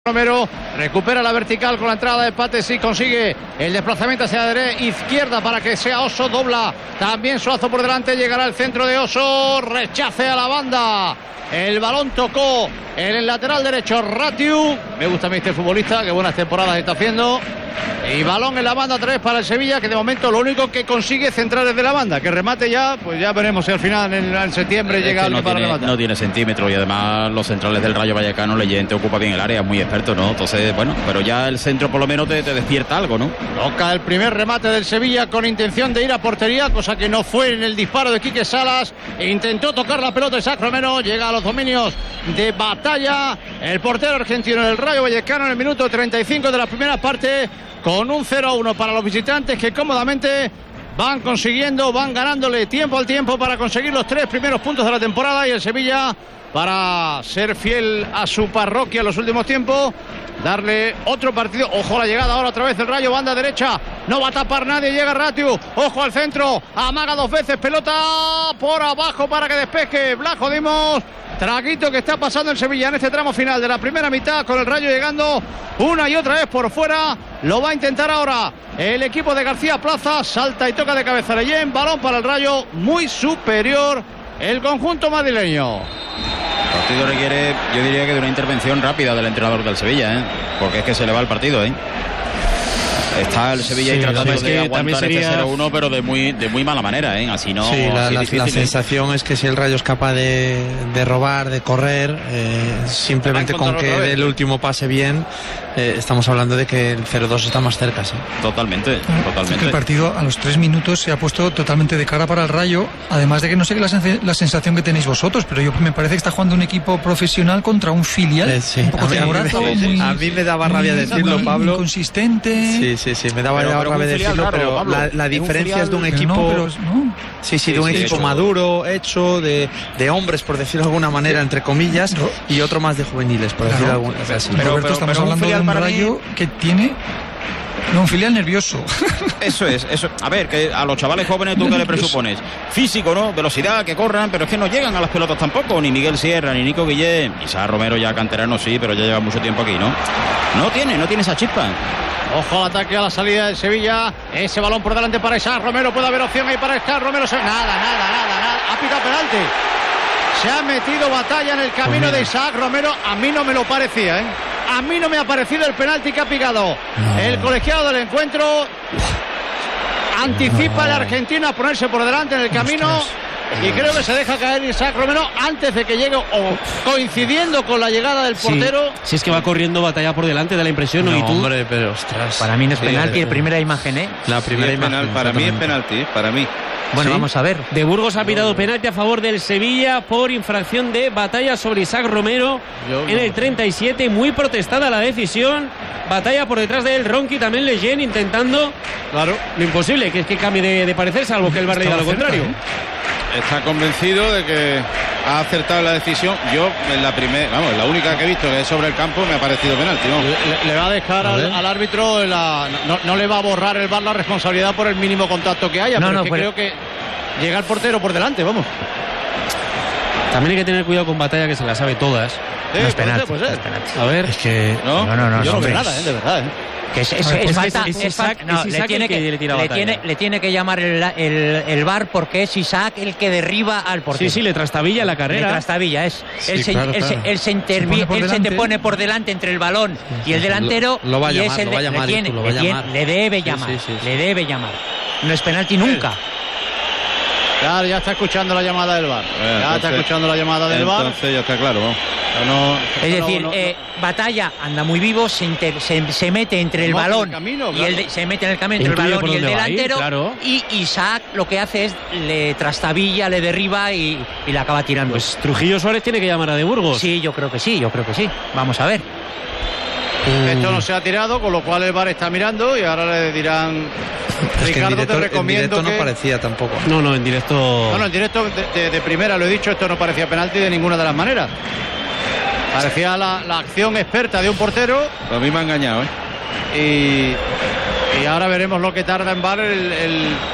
Romero recupera la vertical con la entrada de Pates y consigue el desplazamiento hacia la izquierda para que sea Oso, dobla también Suazo por delante, llegará el centro de Oso, rechace a la banda, el balón tocó en el lateral derecho Ratiu, me gusta a mí este futbolista, qué buenas temporadas está haciendo, y balón en la banda 3 para el Sevilla, que de momento lo único que consigue centrar desde la banda, que remate ya, pues ya veremos si al final en septiembre llega alguien para rematar. No tiene centímetros y además los centrales del Rayo Vallecano, Leyente ocupa bien el área, es muy experto, ¿no? Entonces, bueno, pero ya el centro por lo menos te despierta algo, ¿no? Toca el primer remate del Sevilla con intención de ir a portería, cosa que no fue en el disparo de Quique Salas, intentó tocar la pelota Isaac Romero, llega a los dominios de Batalla, el portero argentino del Rayo Vallecano en el minuto 35 de la primera parte, con un 0-1 para los visitantes que cómodamente van consiguiendo, van ganándole tiempo al tiempo para conseguir los 3 primeros puntos de la temporada, y el Sevilla, para ser fiel a su parroquia en los últimos tiempos, darle otro partido. Ojo a la llegada ahora otra vez del Rayo, banda derecha, no va a tapar nadie, llega Ratiu, ojo al centro, amaga 2 veces, pelota por abajo para que despeje Blajo Dimos. Traguito que está pasando en Sevilla en este tramo final de la primera mitad, con el Rayo llegando una y otra vez por fuera. Lo va a intentar ahora el equipo de García Plaza, salta y toca de cabeza Leyen, balón para el Rayo, muy superior el conjunto madrileño. El partido requiere, yo diría que de una intervención rápida del entrenador del Sevilla, porque es que se le va el partido, Está el Sevilla tratando de aguantar este 0-1, pero de muy mala manera, Así no. Sí, la sensación es que si el Rayo es capaz de robar, de correr, simplemente con que dé el último pase bien, estamos hablando de que el 0-2 está más cerca, sí. Totalmente. Es que el partido a los 3 minutos se ha puesto totalmente de cara para el Rayo, además de que no sé la sensación que tenéis vosotros, pero yo me parece que está jugando un equipo profesional contra un filial, un poco timorazo, a mí me daba rabia decirlo, Pablo. Inconsistente. Sí, me daba rabia decirlo, pero la diferencia es de un equipo, de un equipo maduro, hecho de hombres, por decirlo de alguna manera, entre comillas, y otro más de juveniles, por decirlo de alguna manera. Pero Roberto, estamos hablando de un Rayo que tiene un filial nervioso. Eso. A ver, que a los chavales jóvenes, ¿tú qué le presupones? Físico, ¿no? Velocidad, que corran, pero es que no llegan a las pelotas tampoco. Ni Miguel Sierra, ni Nico Guillén. Isaac Romero ya canterano sí, pero ya lleva mucho tiempo aquí, ¿no? No tiene esa chispa. Ojo al ataque, a la salida de Sevilla. Ese balón por delante para Isaac Romero. Puede haber opción ahí para Isaac Romero. Nada. Ha pitado penalti. Se ha metido Batalla en el camino de Isaac Romero. A mí no me lo parecía, A mí no me ha parecido el penalti que ha picado el colegiado del encuentro. Anticipa el argentino a ponerse por delante en el camino. Y creo que se deja caer Isaac Romero antes de que llegue, o coincidiendo con la llegada del portero. Si es que va corriendo Batalla por delante, da la impresión, ¿no? ¿Y tú? Hombre, pero ostras. Para mí no es penalti, primera imagen, La primera imagen. Para mí es penalti, para mí. Bueno, vamos a ver. De Burgos ha pitado penalti a favor del Sevilla por infracción de Batalla sobre Isaac Romero en el 37. Muy protestada la decisión. Batalla por detrás de él, Ronqui, también Leyen intentando lo imposible, que es que cambie de parecer, salvo que el VAR le diga lo contrario. Está convencido de que ha acertado la decisión. Yo en la la única que he visto que es sobre el campo, me ha parecido penalti, ¿no? Le va a dejar al árbitro no le va a borrar el VAR la responsabilidad por el mínimo contacto que haya, creo que llega el portero por delante, vamos. También hay que tener cuidado con Batalla, que se la sabe todas. No es penalti. A ver, es que no, yo no veo nada, de verdad, Que le tiene que llamar el VAR, porque es Isaac el que derriba al portero. Sí, le trastabilla la carrera. Le trastabilla, él se te pone por delante entre el balón y el delantero. Lo va a llamar, le debe llamar. No es penalti nunca. Claro, ya está escuchando la llamada del VAR. Entonces ya está claro, ¿no? Batalla anda muy vivo, se mete entre el balón se mete en el camino entre el balón y el delantero, y Isaac lo que hace es le trastabilla, le derriba y le acaba tirando. Pues Trujillo Suárez tiene que llamar a De Burgos. Sí, yo creo que sí. Vamos a ver. Esto no se ha tirado, con lo cual el VAR está mirando y ahora le dirán: Ricardo, te recomiendo. En directo no parecía tampoco. No, en directo. En directo de primera lo he dicho, esto no parecía penalti de ninguna de las maneras. Parecía la acción experta de un portero. A mí me ha engañado, Y ahora veremos lo que tarda en VAR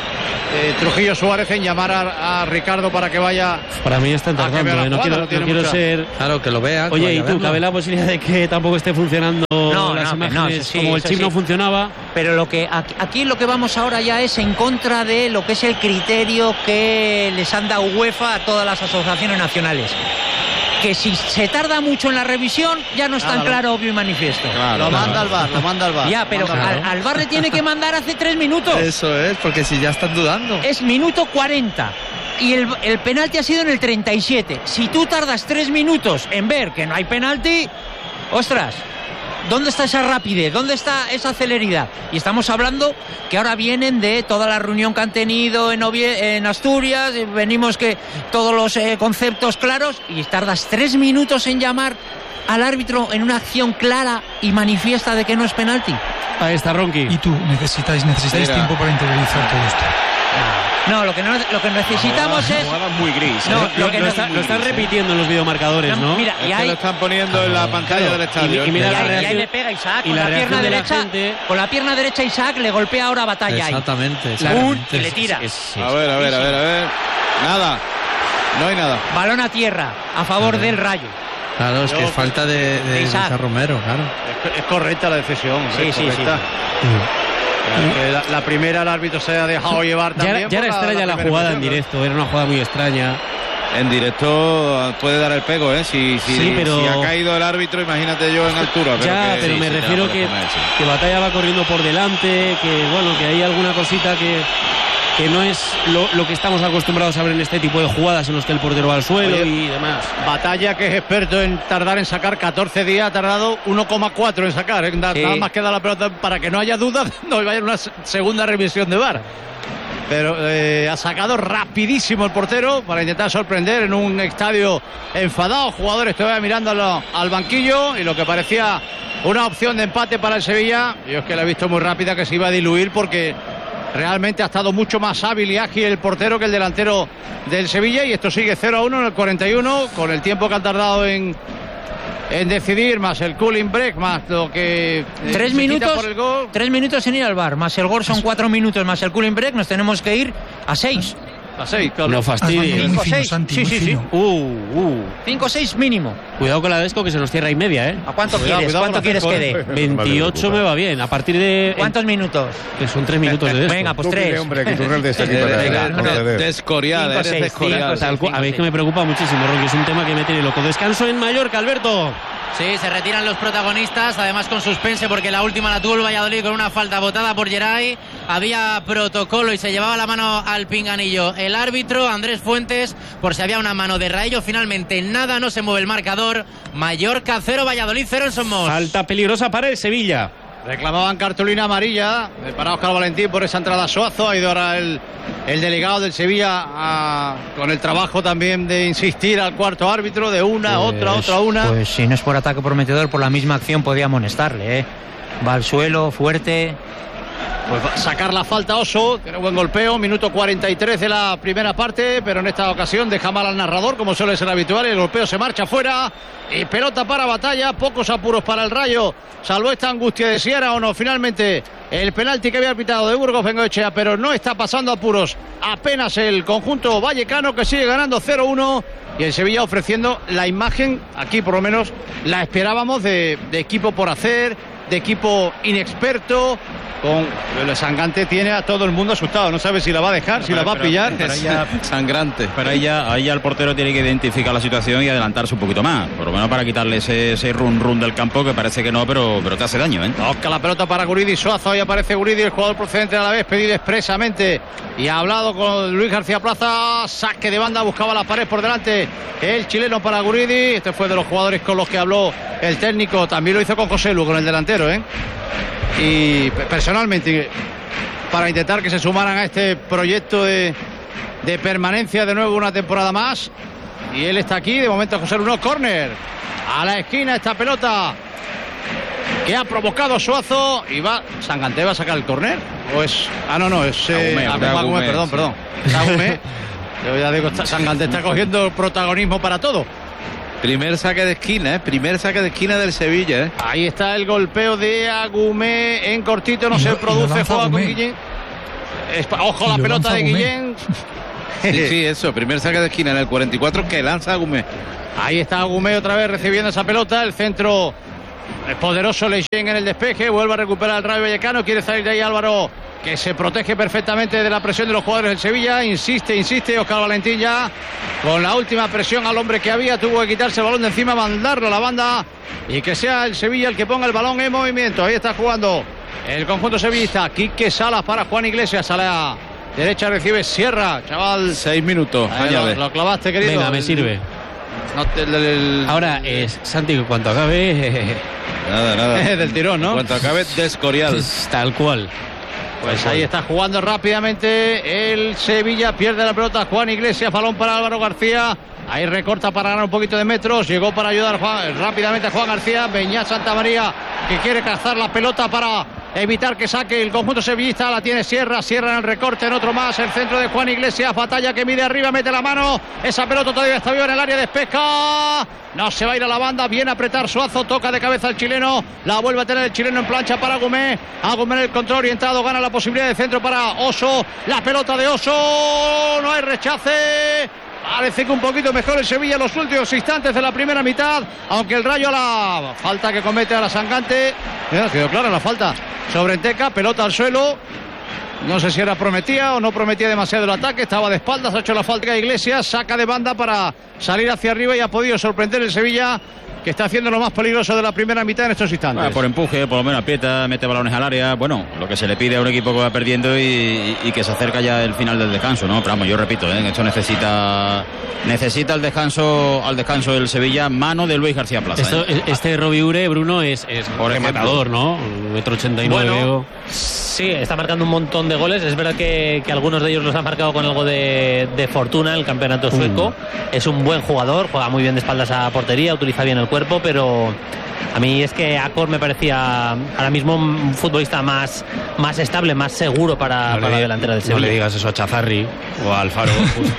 Trujillo Suárez en llamar a Ricardo para que vaya. Para mí están tardando, no quiero ser. Claro, que lo vea. Oye, ¿y tú, cabe la posibilidad de que tampoco esté funcionando las imágenes como el chip no funcionaba? Pero aquí lo que vamos ahora ya es en contra de lo que es el criterio que les han dado UEFA a todas las asociaciones nacionales. Que si se tarda mucho en la revisión ya no es tan claro, obvio y manifiesto. Lo manda al VAR. Ya, pero al VAR le tiene que mandar hace 3 minutos. Eso es, porque si ya están dudando. Es minuto 40 y el penalti ha sido en el 37. Si tú tardas 3 minutos en ver que no hay penalti, ostras, ¿dónde está esa rapidez? ¿Dónde está esa celeridad? Y estamos hablando que ahora vienen de toda la reunión que han tenido en Asturias, venimos que todos los conceptos claros, y tardas 3 minutos en llamar al árbitro en una acción clara y manifiesta de que no es penalti. Ahí está Ronqui. Y tú, necesitáis tiempo para interiorizar todo esto. No, lo que necesitamos es... muy gris. No, lo están repitiendo en los videomarcadores, ¿no? Mira, y ahí lo están poniendo en la pantalla del estadio. Y ahí le pega Isaac con la pierna derecha. Con la pierna derecha Isaac le golpea ahora a Batalla. Exactamente. Y le tira. A ver. Nada. No hay nada. Balón a tierra a favor del Rayo. Claro, es que es falta de Isaac Romero, claro. Es correcta la decisión. Sí. La primera el árbitro se ha dejado llevar también. Ya era extraña la jugada en directo, era una jugada muy extraña. En directo puede dar el pego, ¿eh? Si ha caído el árbitro, imagínate yo en altura. Pero me refiero que Batalla va corriendo por delante, que hay alguna cosita que no es lo que estamos acostumbrados a ver en este tipo de jugadas en los que el portero va al suelo y demás. Batalla, que es experto en tardar en sacar 14 días, ha tardado 1,4 en sacar. Nada más queda la pelota para que no haya dudas, no vaya a una segunda revisión de VAR. Pero ha sacado rapidísimo el portero para intentar sorprender en un estadio enfadado. Jugadores todavía mirándolo al banquillo, y lo que parecía una opción de empate para el Sevilla, yo es que la he visto muy rápida, que se iba a diluir, porque realmente ha estado mucho más hábil y ágil el portero que el delantero del Sevilla, y esto sigue 0-1 en el 41, con el tiempo que han tardado en decidir, más el cooling break, más lo que 3 minutos por el gol. 3 minutos en ir al VAR, más el gol son 4 minutos, más el cooling break, nos tenemos que ir a 6. A 6, claro. No fastidies. 5-6. Sí. 5-6 mínimo. Cuidado con la Desco, que se nos cierra y media, ¿eh? ¿A cuánto quieres? ¿Cuánto quieres que dé? 28 me va bien. A partir de... ¿Cuántos minutos? Que son 3 minutos de Desco. Venga, pues 3. Hombre, que tú eres de este equipo. Descorial, A mí es que me preocupa muchísimo, Ron, que es un tema que me tiene loco. Descanso en Mallorca, Alberto. Sí, se retiran los protagonistas, además con suspense, porque la última la tuvo el Valladolid con una falta botada por Geray. Había protocolo y se llevaba la mano al pinganillo el árbitro Andrés Fuentes, por si había una mano de Raello. Finalmente nada, no se mueve el marcador. Mallorca 0, Valladolid 0 en Somos. Falta peligrosa para el Sevilla. Reclamaban cartulina amarilla para Óscar Valentín por esa entrada a Suazo. Ha ido ahora el delegado del Sevilla con el trabajo también de insistir al cuarto árbitro, de otra. Pues si no es por ataque prometedor, por la misma acción podía amonestarle, ¿eh? Va al suelo, fuerte. Pues va a sacar la falta Oso, tiene un buen golpeo, minuto 43 de la primera parte, pero en esta ocasión deja mal al narrador, como suele ser habitual, y el golpeo se marcha fuera, y pelota para Batalla, pocos apuros para el Rayo, salvo esta angustia de si era o no finalmente el penalti que había pitado de Burgos Bengoechea, pero no está pasando apuros apenas el conjunto vallecano, que sigue ganando 0-1, y el Sevilla ofreciendo la imagen, aquí por lo menos la esperábamos, de equipo por hacer, de equipo inexperto. Con el Sangante tiene a todo el mundo asustado, no sabe si la va a dejar, si la va a pillar. Sangrante. Pero ahí ya el portero tiene que identificar la situación y adelantarse un poquito más, por lo menos para quitarle ese run del campo, que parece que no, pero te hace daño, ¿eh? Toca la pelota para Guridi, Suazo, ahí aparece Guridi, el jugador procedente a la vez, pedido expresamente, y ha hablado con Luis García Plaza. Saque de banda, buscaba la pared por delante el chileno para Guridi. Este fue de los jugadores con los que habló el técnico, también lo hizo con José Lu, con el delantero, y personalmente, para intentar que se sumaran a este proyecto de permanencia de nuevo una temporada más. Y él está aquí, de momento José Lu, córner a la esquina, esta pelota que ha provocado Suazo, y va Sangante, va a sacar el córner, o es Agumé, perdón, es Agumé. Yo ya digo, Sangante está cogiendo protagonismo para todo. Primer saque de esquina del Sevilla, Ahí está el golpeo de Agumé en cortito, no se produce, juega con Guillén. Ojo la pelota de Guillén. Sí, eso, primer saque de esquina en el 44 que lanza Agumé. Ahí está Agumé otra vez recibiendo esa pelota. El centro poderoso Leyen en el despeje. Vuelve a recuperar el Rayo Vallecano. Quiere salir de ahí Álvaro, que se protege perfectamente de la presión de los jugadores del Sevilla. Insiste Óscar Valentín ya con la última presión al hombre que había. Tuvo que quitarse el balón de encima, mandarlo a la banda y que sea el Sevilla el que ponga el balón en movimiento. Ahí está jugando el conjunto sevillista. Quique Salas para Juan Iglesias. A la derecha recibe Sierra, chaval. 6 minutos. Lo clavaste, querido. Venga, me sirve. Ahora, Santi, en cuanto acabe... Nada. Del tirón, ¿no? En cuanto acabe, descorial. Tal cual. Pues ahí está jugando rápidamente el Sevilla. Pierde la pelota Juan Iglesias. Balón para Álvaro García. Ahí recorta para ganar un poquito de metros. Llegó para ayudar rápidamente a Juan García. Beñat Santamaría, que quiere cazar la pelota para evitar que saque el conjunto sevillista. La tiene Sierra en el recorte, en otro más. El centro de Juan Iglesias. Batalla que mide arriba, mete la mano. Esa pelota todavía está viva en el área de Pesca. No se va a ir a la banda. Viene a apretar Suazo. Toca de cabeza el chileno. La vuelve a tener el chileno en plancha para Agumé. Agumé en el control orientado. Gana la posibilidad de centro para Oso. La pelota de Oso. No hay rechace. Parece que un poquito mejor el Sevilla en los últimos instantes de la primera mitad, aunque el Rayo, la falta que comete a la Sangante, quedó clara la falta sobre Enteca, pelota al suelo. No sé si era prometía o no prometía demasiado el ataque, estaba de espaldas, ha hecho la falta a Iglesias, saca de banda para salir hacia arriba y ha podido sorprender el Sevilla, que está haciendo lo más peligroso de la primera mitad en estos instantes. Por empuje, por lo menos aprieta, mete balones al área. Bueno, lo que se le pide a un equipo que va perdiendo y que se acerca ya el final del descanso, ¿no? Pero vamos, yo repito, esto necesita el descanso del Sevilla, mano de Luis García Plaza. Este Robiure, Bruno, es rematador, ¿no? 1,89 m. Bueno, sí, está marcando un montón de goles. Es verdad que algunos de ellos los han marcado con algo de fortuna en el campeonato sueco. Es un buen jugador, juega muy bien de espaldas a portería, utiliza bien el cuerpo, pero a mí es que Acor me parecía ahora mismo un futbolista más estable, más seguro para la delantera del Sevilla. No le digas eso a Chazarri o a Alfaro.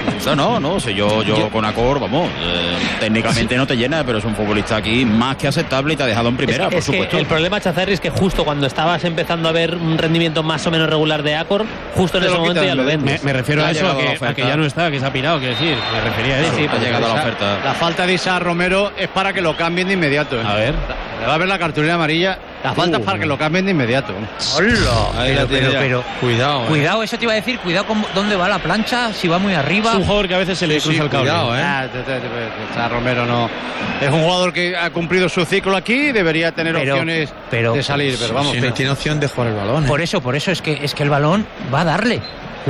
No, si yo con Acor, vamos, técnicamente no te llena, pero es un futbolista aquí más que aceptable y te ha dejado en primera, por supuesto. El problema, Chazarri, es que justo cuando estabas empezando a ver un rendimiento más o menos regular de Acor, justo en ese momento ya lo vendes. Me refiero a eso, a que ya no está, que se ha pirado, quiero decir, me refería a eso. Sí, ha llegado la oferta. La falta de Isa Romero es para que lo cambien de inmediato. A ver. Le va a ver la cartulina amarilla. La falta es para que lo cambien de inmediato. ¡Hola! Pero cuidado, eso te iba a decir. Cuidado con dónde va la plancha, si va muy arriba. Es un jugador que a veces se le cruza el cable. Cuidado, Romero no. Es un jugador que ha cumplido su ciclo aquí y debería tener opciones de salir. Pero vamos, no tiene opción de jugar el balón. Por eso es que el balón va a darle.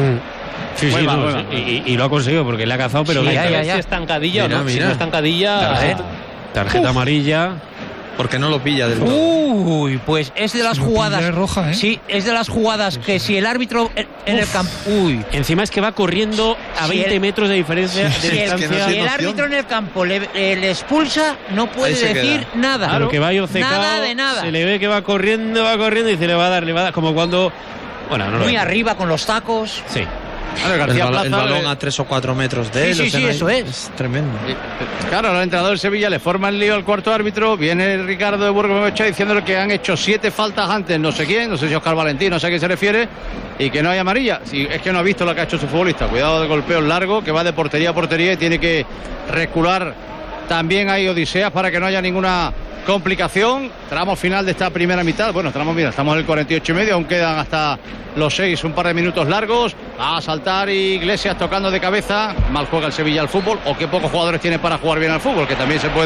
Sí, y lo ha conseguido porque le ha cazado, pero si estancadilla o no. Si no estancadilla, tarjeta amarilla. Porque no lo pilla del todo. Uy, pues es de las jugadas. Es roja, ¿eh? Sí, es de las jugadas que si el árbitro en el campo. Uy. Encima es que va corriendo a 20 metros de diferencia. Si el árbitro en el campo le expulsa, no puede decir nada. Claro, que va nada de nada. Se le ve que va corriendo y se le va a dar. Como cuando. Bueno, muy arriba con los tacos. Sí. El balón a 3 o 4 metros de él. Sí, eso es tremendo. Claro, el entrenador del Sevilla le forma el lío al cuarto árbitro. Viene Ricardo de Burgos diciéndole que han hecho 7 faltas antes, no sé quién, no sé si Óscar Valentín, no sé a quién se refiere, y que no hay amarilla. Si es que no ha visto lo que ha hecho su futbolista. Cuidado de golpeos largos, que va de portería a portería y tiene que recular. También hay odiseas para que no haya ninguna complicación. Tramo final de esta primera mitad. Bueno, estamos en el 48,5, aún quedan hasta los 6 un par de minutos largos. Va a saltar Iglesias tocando de cabeza. Mal juega el Sevilla al fútbol, o qué pocos jugadores tiene para jugar bien al fútbol, que también se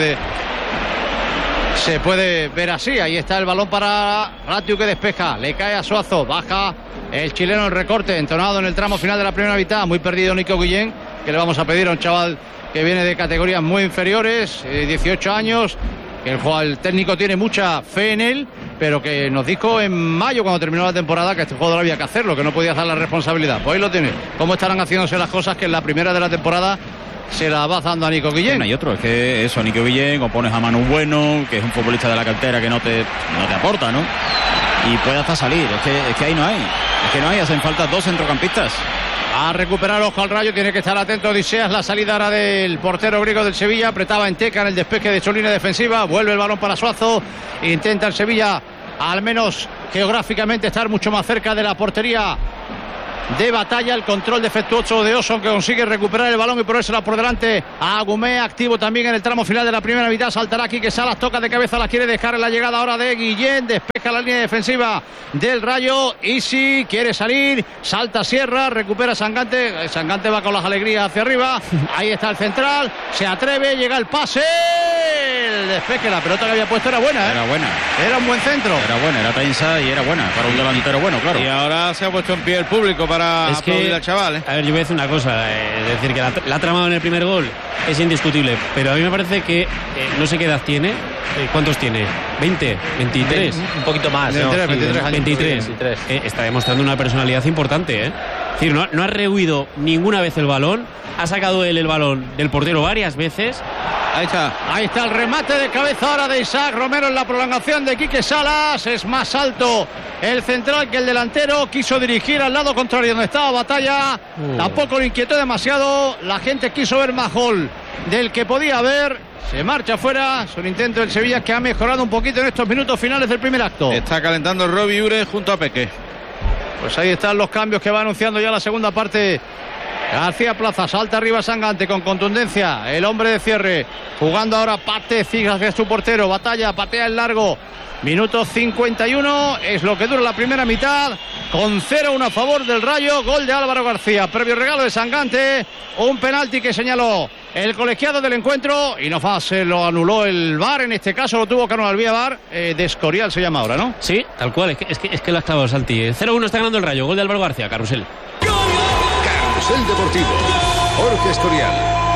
puede ver así. Ahí está el balón para Ratiu, que despeja, le cae a Suazo, baja el chileno, el recorte entonado en el tramo final de la primera mitad. Muy perdido Nico Guillén, que le vamos a pedir a un chaval que viene de categorías muy inferiores, 18 años, que el técnico tiene mucha fe en él, pero que nos dijo en mayo, cuando terminó la temporada, que este jugador había que hacerlo, que no podía hacer la responsabilidad. Pues ahí lo tiene. ¿Cómo estarán haciéndose las cosas que en la primera de la temporada se la va dando a Nico Guillén? Hay otro, es que eso, a Nico Guillén, o pones a Manu Bueno, que es un futbolista de la cantera que no te aporta, ¿no? Y puede hasta salir, es que ahí no hay. Es que no hay, hacen falta 2 centrocampistas. A recuperar, ojo al Rayo, tiene que estar atento Odiseas. La salida ahora del portero griego del Sevilla. Apretaba Enteca en el despeje de su línea defensiva. Vuelve el balón para Suazo. Intenta el Sevilla, al menos geográficamente, estar mucho más cerca de la portería de Batalla. El control defectuoso de Oson, que consigue recuperar el balón y ponérsela por delante a Agumé, activo también en el tramo final de la primera mitad. Saltará Quique Salas, toca de cabeza, la quiere dejar en la llegada ahora de Guillén, despeja la línea defensiva del Rayo. Isi quiere salir, salta Sierra, recupera Sangante. Sangante va con las alegrías hacia arriba. Ahí está el central, se atreve, llega el pase, el despeje. La pelota que había puesto era buena, Era buena. Era un buen centro. Era buena, era tensa y era buena para un delantero bueno, claro. Y ahora se ha puesto en pie el público para aplaudir al chaval. A ver, yo voy a decir una cosa. Es decir, que la ha tramado en el primer gol es indiscutible. Pero a mí me parece que no sé qué edad tiene. ¿Cuántos tiene? ¿20? ¿23? Un poquito más. 23. Está demostrando una personalidad importante, Es decir, no ha rehuido ninguna vez el balón. Ha sacado él el balón del portero varias veces. Ahí está el remate de cabeza ahora de Isaac Romero en la prolongación de Quique Salas. Es más alto el central que el delantero. Quiso dirigir al lado contrario donde estaba Batalla. Tampoco lo inquietó demasiado. La gente quiso ver más gol del que podía haber. Se marcha fuera. Es un intento del Sevilla que ha mejorado un poquito en estos minutos finales del primer acto. Está calentando Robbie Ure junto a Peque. Pues ahí están los cambios que va anunciando ya la segunda parte. García Plaza, salta arriba Sangante con contundencia, el hombre de cierre, jugando ahora Pate, sigue hacia su portero, Batalla, patea el largo, minuto 51, es lo que dura la primera mitad, con 0-1 a favor del Rayo, gol de Álvaro García, previo regalo de Sangante, un penalti que señaló el colegiado del encuentro, y no se lo anuló el VAR, en este caso lo tuvo que anular vía VAR, de Escorial se llama ahora, ¿no? Sí, tal cual, es que lo ha clavado Santi. 0-1 está ganando el Rayo, gol de Álvaro García, Carrusel. El Deportivo, Jorge Escorial.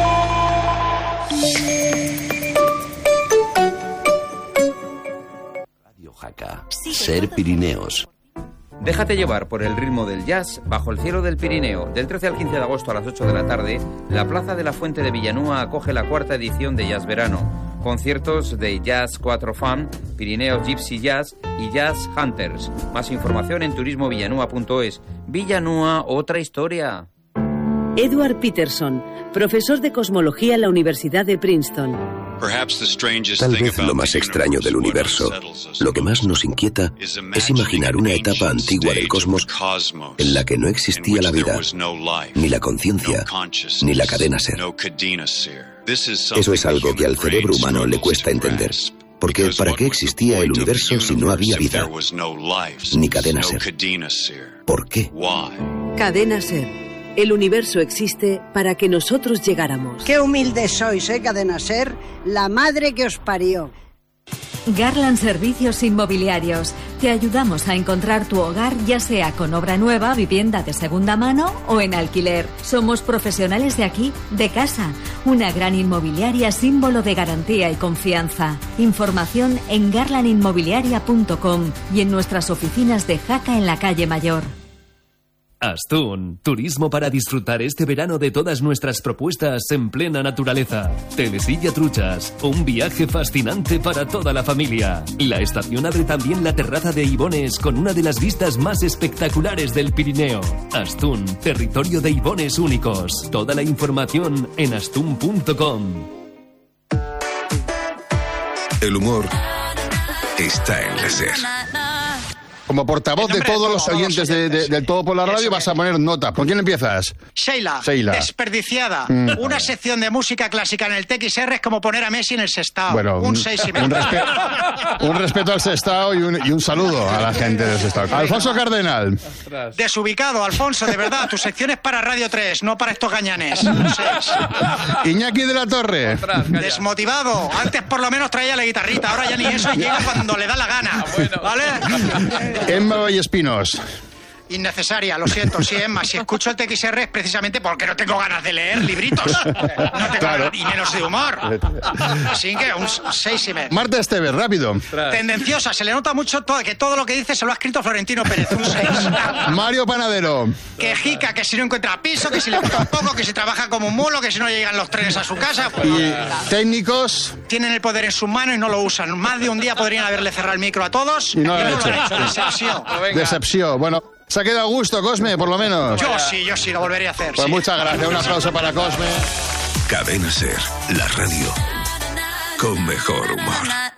Radio Jaca, Ser Pirineos. Déjate llevar por el ritmo del jazz bajo el cielo del Pirineo. Del 13 al 15 de agosto a las 8 de la tarde, la Plaza de la Fuente de Villanúa acoge la 4ª edición de Jazz Verano. Conciertos de Jazz 4 Fan, Pirineos Gypsy Jazz y Jazz Hunters. Más información en turismovillanúa.es. Villanúa, otra historia. Edward Peterson, profesor de cosmología en la Universidad de Princeton. Tal vez lo más extraño del universo, lo que más nos inquieta, es imaginar una etapa antigua del cosmos en la que no existía la vida, ni la conciencia, ni la cadena ser. Eso es algo que al cerebro humano le cuesta entender. Porque ¿para qué existía el universo si no había vida? Ni cadena ser. ¿Por qué? Cadena ser. El universo existe para que nosotros llegáramos. Qué humildes sois, Cadena Ser, la madre que os parió. Garland Servicios Inmobiliarios. Te ayudamos a encontrar tu hogar, ya sea con obra nueva, vivienda de segunda mano o en alquiler. Somos profesionales de aquí, de casa. Una gran inmobiliaria símbolo de garantía y confianza. Información en garlandinmobiliaria.com y en nuestras oficinas de Jaca en la calle Mayor. Astún, turismo para disfrutar este verano de todas nuestras propuestas en plena naturaleza. Telesilla Truchas, un viaje fascinante para toda la familia. La estación abre también la terraza de Ibones con una de las vistas más espectaculares del Pirineo. Astún, territorio de Ibones únicos. Toda la información en astún.com. El humor está en la SER. Como portavoz de todos los oyentes del Todo por la Radio vas a poner nota. ¿Con quién empiezas? Sheila. Desperdiciada. Una sección de música clásica en el TXR es como poner a Messi en el Sestao. Bueno, un 6,5. Un respeto al Sestao y un saludo a la gente del Sestao. Alfonso Cardenal. Desubicado, Alfonso, de verdad. Tu sección es para Radio 3, no para estos gañanes. Un 6. Iñaki de la Torre. Desmotivado. Antes por lo menos traía la guitarrita, ahora ya ni eso y llega cuando le da la gana. ¿Vale? Emma Vallespinos. Innecesaria, lo siento, sí, Emma. Si escucho el TXR es precisamente porque no tengo ganas de leer libritos. No tengo ganas, y menos de humor. Así que un 6,5. Marta Esteves, rápido. Tendenciosa, se le nota mucho que todo lo que dice se lo ha escrito Florentino Pérez. Un 6. Mario Panadero. Quejica, que si no encuentra piso, que si le gusta un poco, que si trabaja como un mulo, que si no llegan los trenes a su casa. Y técnicos. Tienen el poder en sus manos y no lo usan. Más de un día podrían haberle cerrado el micro a todos. Y no lo han hecho. Decepción. Decepción. Bueno. Se ha quedado a gusto, Cosme, por lo menos. Yo sí, lo volvería a hacer. Pues sí. Muchas gracias, un aplauso para Cosme. Cadena Ser, la radio con mejor humor.